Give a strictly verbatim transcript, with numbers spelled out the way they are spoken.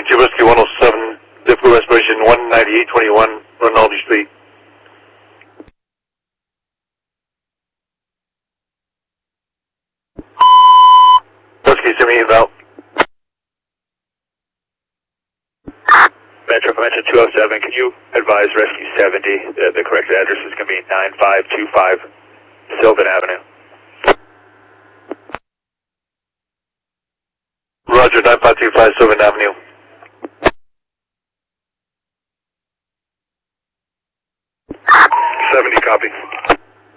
Whiskey Whiskey one oh seven, Difficult Respiration one ninety-eight twenty-one, Rinaldi Street. Whiskey seventy-eight out. Metro Convention two oh seven, can you advise Rescue seventy, uh, the correct address is going to be nine five two five Sylvan Avenue. Roger, nine five two five Sylvan Avenue.